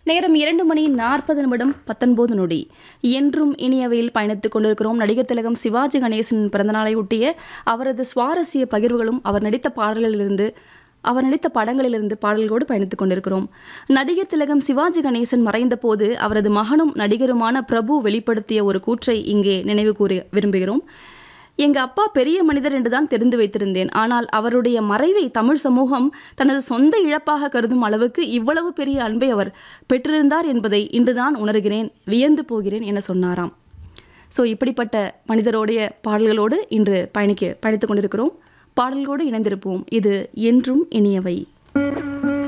நேரம் 2:40 என்றும் இனியவையில் பயணித்துக் கொண்டிருக்கிறோம். நடிகர் திலகம் சிவாஜி கணேசன் பிறந்தநாளை ஒட்டிய அவரது சுவாரஸ்ய பகிர்வுகளும் அவர் நடித்த படங்களிலிருந்து பாடல்களோடு பயணித்துக் கொண்டிருக்கிறோம். நடிகர் திலகம் சிவாஜி கணேசன் மறைந்த போது அவரது மகனும் நடிகருமான பிரபு வெளிப்படுத்திய ஒரு கூற்றை இங்கே நினைவு கூற விரும்புகிறோம். எங்க அப்பா பெரிய மனிதர் என்றுதான் தெரிந்து வைத்திருந்தேன். ஆனால் அவருடைய மறைவை தமிழ் சமூகம் தனது சொந்த இழப்பாக கருதும் அளவுக்கு இவ்வளவு பெரிய அன்பை அவர் பெற்றிருந்தார் என்பதை இன்றுதான் உணர்கிறேன், வியந்து போகிறேன் என சொன்னாராம். இப்படிப்பட்ட மனிதருடைய பாடல்களோடு இன்று பயணித்துக் கொண்டிருக்கிறோம். பாடல்களோடு இணைந்திருப்போம். இது என்றும் இனியவை.